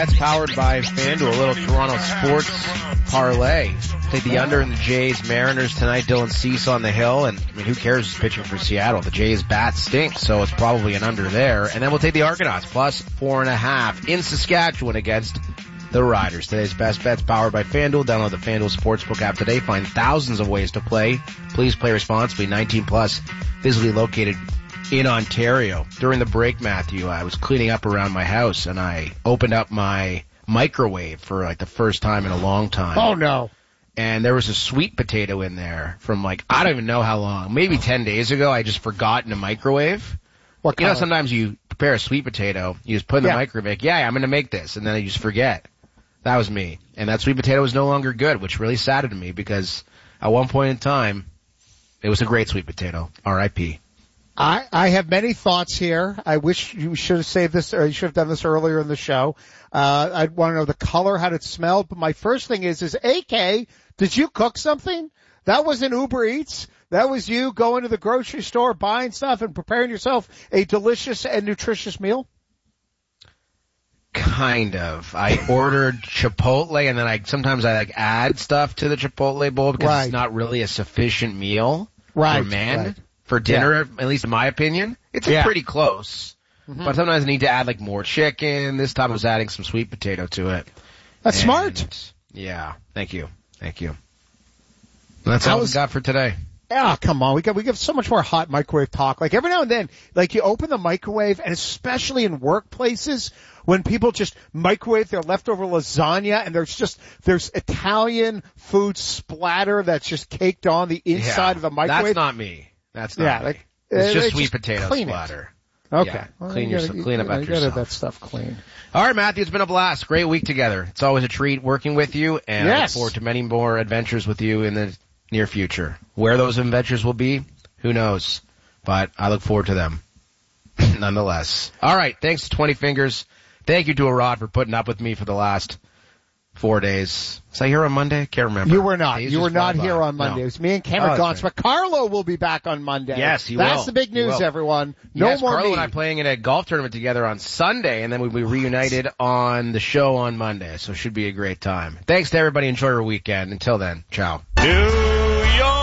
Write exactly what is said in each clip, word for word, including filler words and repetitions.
That's powered by FanDuel, a little Toronto sports parlay. Take the under in the Jays Mariners tonight. Dylan Cease on the hill, and I mean, who cares who's pitching for Seattle? The Jays bat stinks, so it's probably an under there. And then we'll take the Argonauts plus four and a half in Saskatchewan against the Riders. Today's best bets powered by FanDuel. Download the FanDuel Sportsbook app today. Find thousands of ways to play. Please play responsibly. nineteen plus, physically located in Ontario. During the break, Matthew, I was cleaning up around my house, and I opened up my microwave for like the first time in a long time. Oh, no. And there was a sweet potato in there from like, I don't even know how long, maybe ten days ago. I just forgot in the microwave. What you color? know, sometimes you prepare a sweet potato, you just put it in the Yeah. microwave, like, yeah, I'm going to make this, and then you just forget. That was me. And that sweet potato was no longer good, which really saddened me because at one point in time, it was a great sweet potato. R I P I, I have many thoughts here. I wish you should have saved this, or you should have done this earlier in the show. Uh, I'd want to know the color, how it smelled. But my first thing is, is A K, did you cook something? That wasn't Uber Eats. That was you going to the grocery store, buying stuff, and preparing yourself a delicious and nutritious meal? Kind of. I ordered Chipotle, and then I sometimes I like add stuff to the Chipotle bowl because Right. it's not really a sufficient meal Right, for a man. right. For dinner, at least in my opinion. It's Yeah. pretty close. Mm-hmm. But sometimes I need to add like more chicken. This time I was adding some sweet potato to it. That's And, smart. Yeah. Thank you. Thank you. And that's That all was- we got for today. Ah, come on. We got, we get so much more hot microwave talk. Like every now and then, like you open the microwave, and especially in workplaces, when people just microwave their leftover lasagna and there's just, there's Italian food splatter that's just caked on the inside Yeah. of the microwave. That's not me. That's not Yeah, me. like, it's uh, just it's sweet just potato clean it. splatter. Okay. Yeah, Well, clean you gotta- yourself- you clean up gotta- after you gotta have yourself. that stuff clean. All right, Matthew, it's been a blast. Great week together. It's always a treat working with you, and I look Yes. forward to many more adventures with you in the near future. Where those adventures will be, who knows? But I look forward to them nonetheless. All right, thanks to twenty Fingers. Thank you to Arad for putting up with me for the last four days. Was I here on Monday? Can't remember. You were not. Days You just were not fly here by. on Monday. No. It was me and Cameron Oh, Gaunce. that's But Carlo will be back on Monday. Yes, he That's will. the big He news, will. everyone. No yes, more Carlo me. and I playing in a golf tournament together on Sunday, and then we'll be reunited on the show on Monday, so it should be a great time. Thanks to everybody. Enjoy your weekend. Until then, ciao. New York!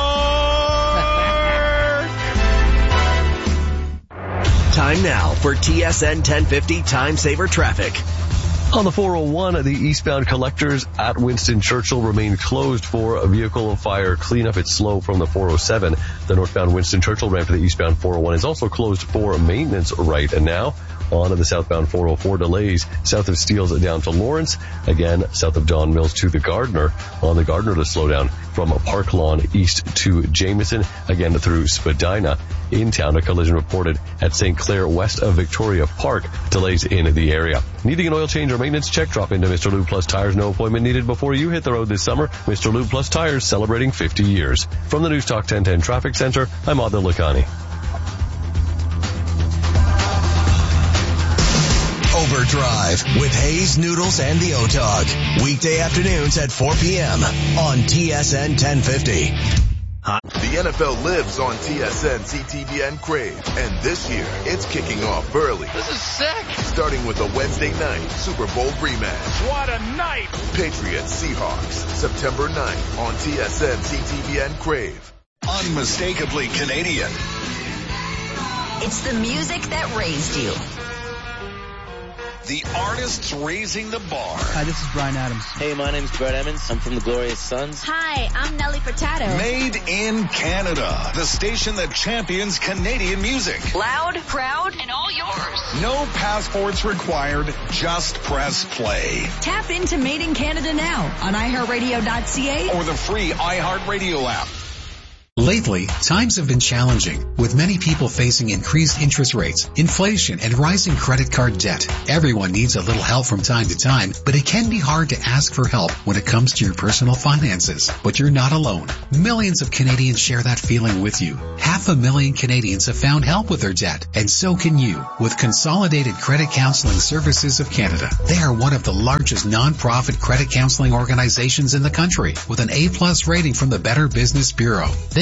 Time now for T S N ten fifty Time Saver Traffic. On the four oh one, the eastbound collectors at Winston Churchill remain closed for a vehicle fire cleanup. It's slow from the four oh seven. The northbound Winston Churchill ramp to the eastbound four oh one is also closed for maintenance right now. On to the southbound four oh four, delays south of Steeles down to Lawrence. Again, south of Don Mills to the Gardner. On the Gardner, the slowdown from Park Lawn east to Jameson. Again, through Spadina. In town, a collision reported at Saint Clair west of Victoria Park. Delays in the area. Needing an oil change or maintenance check? Drop into Mister Lube Plus Tires. No appointment needed before you hit the road this summer. Mister Lube Plus Tires celebrating fifty years. From the News Talk ten ten Traffic Center, I'm Adil Lakhani. Overdrive with Hayes, Noodles, and the O-Dog. Weekday afternoons at four p.m. on T S N ten fifty. The N F L lives on T S N, C T V N Crave, and this year it's kicking off early. This is sick! Starting with a Wednesday night Super Bowl rematch. What a night! Patriots Seahawks, September ninth on T S N, C T V N Crave. Unmistakably Canadian. It's the music that raised you. The artists raising the bar. Hi, this is Bryan Adams. Hey, my name's Brett Emmons. I'm from the Glorious Sons. Hi, I'm Nelly Furtado. Made in Canada. The station that champions Canadian music. Loud, proud, and all yours. No passports required. Just press play. Tap into Made in Canada now on i heart radio dot c a Or the free iHeartRadio app. Lately, times have been challenging, with many people facing increased interest rates, inflation, and rising credit card debt. Everyone needs a little help from time to time, but it can be hard to ask for help when it comes to your personal finances. But you're not alone. Millions of Canadians share that feeling with you. Half a million Canadians have found help with their debt, and so can you, with Consolidated Credit Counseling Services of Canada. They are one of the largest non-profit credit counseling organizations in the country, with an A-plus rating from the Better Business Bureau. They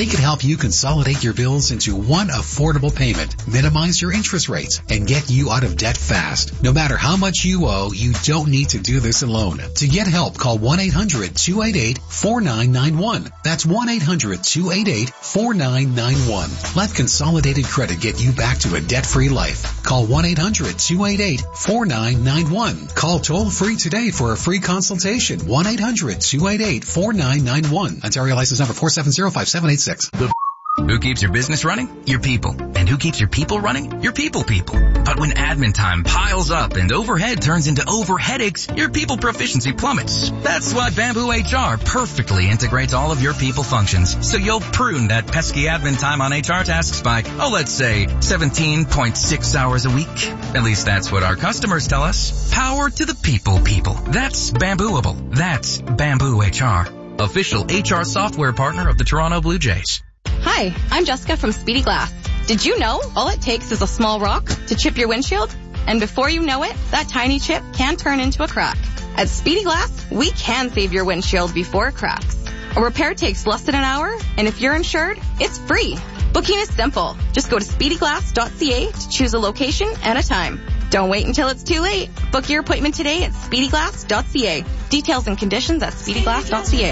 They can help you consolidate your bills into one affordable payment, minimize your interest rates, and get you out of debt fast. No matter how much you owe, you don't need to do this alone. To get help, call one eight hundred two eight eight four nine nine one. That's one eight hundred two eight eight four nine nine one. Let Consolidated Credit get you back to a debt-free life. Call one eight hundred two eight eight four nine nine one. Call toll-free today for a free consultation. one eight hundred two eight eight four nine nine one. Ontario license number four seven zero five seven eight six. The Who keeps your business running? Your people. And who keeps your people running? Your people people. But when admin time piles up and overhead turns into over headaches, your people proficiency plummets. That's why Bamboo H R perfectly integrates all of your people functions, so you'll prune that pesky admin time on H R tasks by, oh, let's say seventeen point six hours a week. At least that's what our customers tell us. Power to the people people. That's Bambooable. That's Bamboo H R. Official H R software partner of the Toronto Blue Jays. Hi, I'm Jessica from Speedy Glass. Did you know all it takes is a small rock to chip your windshield? And before you know it, that tiny chip can turn into a crack. At Speedy Glass, we can save your windshield before it cracks. A repair takes less than an hour, and if you're insured, it's free. Booking is simple. Just go to speedy glass dot c a to choose a location and a time. Don't wait until it's too late. Book your appointment today at speedy glass dot c a. Details and conditions at speedy glass dot c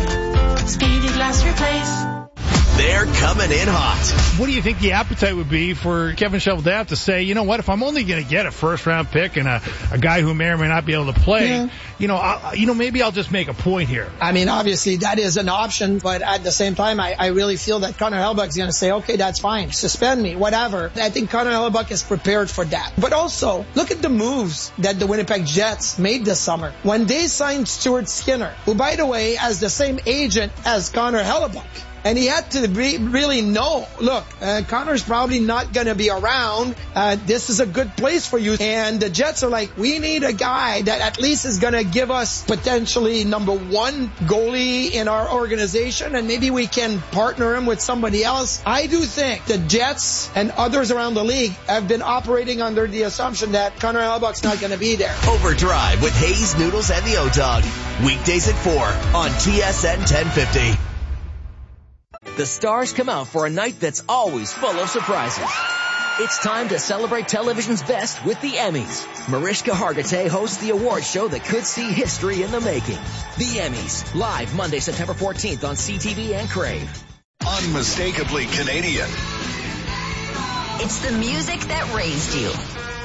a. Speedy Glass Replace. They're coming in hot. What do you think the appetite would be for Kevin Cheveldayoff to say, you know what, if I'm only going to get a first-round pick and a, a guy who may or may not be able to play, yeah. you know, I'll, you know, maybe I'll just make a point here. I mean, obviously that is an option, but at the same time, I, I really feel that Connor Hellebuyck is going to say, okay, that's fine, suspend me, whatever. I think Connor Hellebuyck is prepared for that. But also, look at the moves that the Winnipeg Jets made this summer. When they signed Stuart Skinner, who, by the way, has the same agent as Connor Hellebuyck. And he had to be, really know, look, uh, Connor's probably not going to be around. Uh, this is a good place for you. And the Jets are like, we need a guy that at least is going to give us potentially number one goalie in our organization. And maybe we can partner him with somebody else. I do think the Jets and others around the league have been operating under the assumption that Connor Hellebuyck's not going to be there. Overdrive with Hayes, Noodles, and the O-Dog. Weekdays at four on T S N ten fifty. The stars come out for a night that's always full of surprises. It's time to celebrate television's best with the Emmys. Mariska Hargitay hosts the award show that could see history in the making. The Emmys, live Monday, September fourteenth on C T V and Crave. Unmistakably Canadian. It's the music that raised you.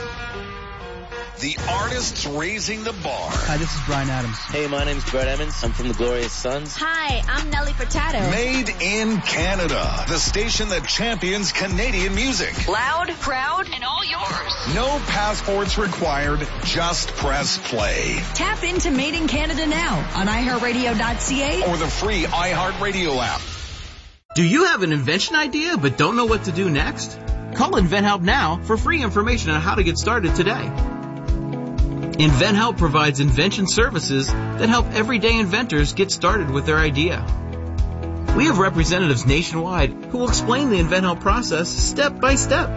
The artists raising the bar. Hi, this is Bryan Adams. Hey, my name's Brett Emmons. I'm from the Glorious Sons. Hi, I'm Nelly Furtado. Made in Canada. The station that champions Canadian music. Loud, proud, and all yours. No passports required. Just press play. Tap into Made in Canada now on i heart radio dot c a or the free iHeartRadio app. Do you have an invention idea but don't know what to do next? Call InventHelp now for free information on how to get started today. InventHelp provides invention services that help everyday inventors get started with their idea. We have representatives nationwide who will explain the InventHelp process step by step.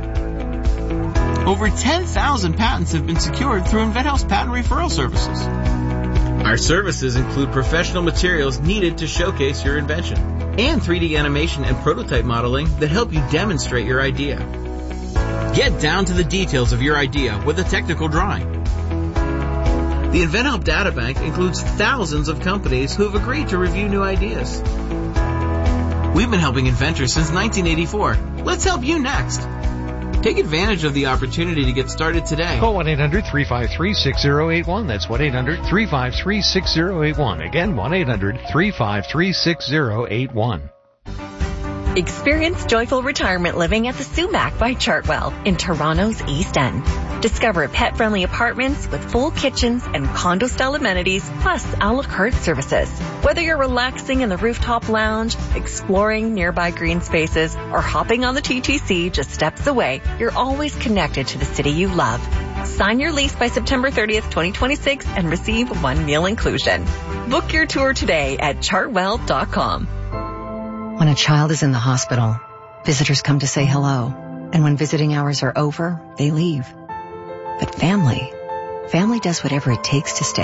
Over ten thousand patents have been secured through InventHelp's patent referral services. Our services include professional materials needed to showcase your invention and three D animation and prototype modeling that help you demonstrate your idea. Get down to the details of your idea with a technical drawing. The InventHelp Databank includes thousands of companies who have agreed to review new ideas. We've been helping inventors since nineteen eighty-four. Let's help you next. Take advantage of the opportunity to get started today. Call one eight hundred three five three six zero eight one. That's one eight hundred three five three six zero eight one. Again, one eight hundred three five three six zero eight one. Experience joyful retirement living at the Sumac by Chartwell in Toronto's East End. Discover pet-friendly apartments with full kitchens and condo-style amenities, plus a la carte services. Whether you're relaxing in the rooftop lounge, exploring nearby green spaces, or hopping on the T T C just steps away, you're always connected to the city you love. Sign your lease by September thirtieth, twenty twenty-six and receive one meal inclusion. Book your tour today at chartwell dot com. When a child is in the hospital, visitors come to say hello. And when visiting hours are over, they leave. But family, family does whatever it takes to stay.